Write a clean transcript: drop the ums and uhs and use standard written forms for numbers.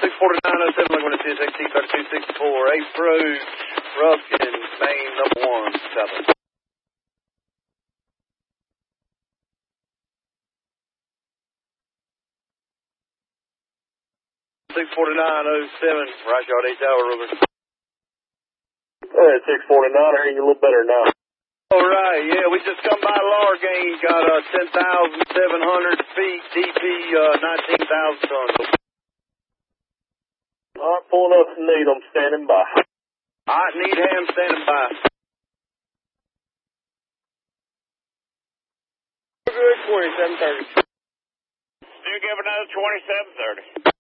64907, Laguna CSXT 3264, approach, Rufkin, main number 1, southern. 64907, right yard 8 tower, Ruger. All right, 649, hearing you a little better now. All right, yeah, we just come by Largain, got 10,700 feet, DP 19,000 tons. All right, pulling up to Needham, standing by. All right, Needham, standing by. Good, 2730. Still give another 2730.